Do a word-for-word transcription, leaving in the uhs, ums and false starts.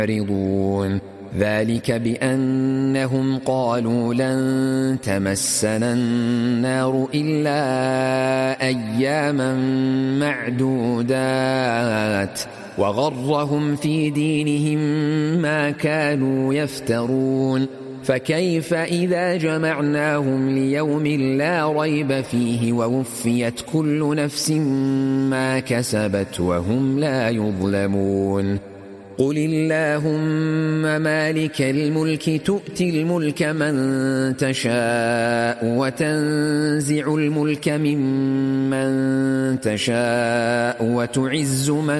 معرضون ذلك بأنهم قالوا لن تمسنا النار إلا أياما معدودات وغرهم في دينهم ما كانوا يفترون فكيف إذا جمعناهم ليوم لا ريب فيه ووفيت كل نفس ما كسبت وهم لا يظلمون قل اللهم مالك الملك تؤتي الملك من تشاء وتنزع الملك ممن تشاء وتعز من